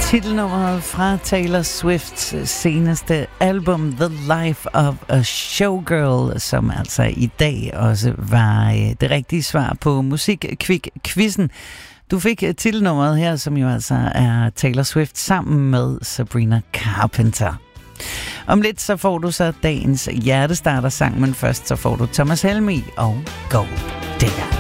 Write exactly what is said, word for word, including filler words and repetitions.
Titelnummeret fra Taylor Swifts seneste album The Life of a Showgirl, som altså i dag også var det rigtige svar på Musikquiz-quizzen. Du fik titelnummeret her, som jo altså er Taylor Swift sammen med Sabrina Carpenter. Om lidt så får du så dagens hjertestarter-sang, men først så får du Thomas Helmig og Gold Digger.